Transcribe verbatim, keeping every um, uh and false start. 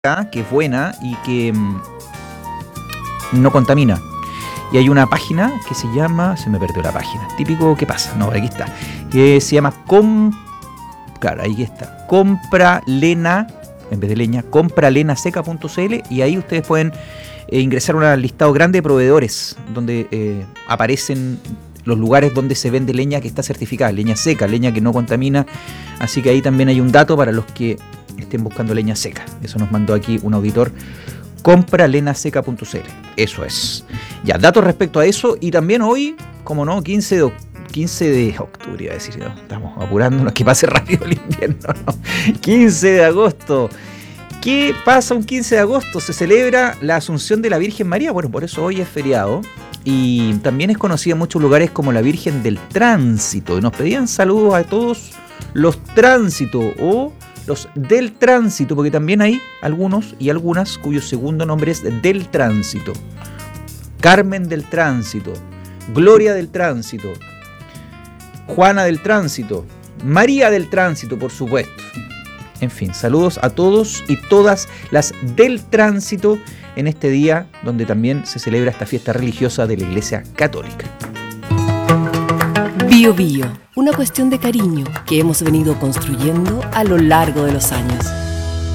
que es buena y que mm, no contamina. Y hay una página que se llama, se me perdió la página, típico, ¿qué pasa? No, aquí está. Que se llama Com, claro, ahí está. Compralena, en vez de leña, compralenaseca punto c l, y ahí ustedes pueden eh, ingresar a un listado grande de proveedores donde eh, aparecen los lugares donde se vende leña que está certificada, leña seca, leña que no contamina. Así que ahí también hay un dato para los que estén buscando leña seca. Eso nos mandó aquí un auditor. compralenaseca punto c l. Eso es. Ya, datos respecto a eso. Y también hoy, como no, quince de, quince de octubre, iba a decir, ¿no? Estamos apurándonos que pase rápido el invierno, ¿no? quince de agosto. ¿Qué pasa un quince de agosto? Se celebra la Asunción de la Virgen María. Bueno, por eso hoy es feriado. Y también es conocida en muchos lugares como la Virgen del Tránsito. Y nos pedían saludos a todos los tránsitos o los del tránsito, porque también hay algunos y algunas cuyo segundo nombre es del tránsito. Carmen del Tránsito, Gloria del Tránsito, Juana del Tránsito, María del Tránsito, por supuesto. En fin, saludos a todos y todas las del tránsito en este día donde también se celebra esta fiesta religiosa de la Iglesia Católica. Bio Bio, una cuestión de cariño que hemos venido construyendo a lo largo de los años.